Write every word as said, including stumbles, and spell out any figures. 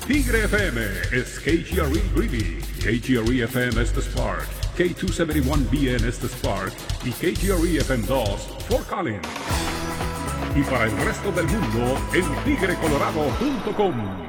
Tigre F M is K G R E Greeley, K G R E F M Estes Park, K doscientos setenta y uno B N Estes Park y K G R E F M dos Fort Collins. Y para el resto del mundo en tigre colorado punto com.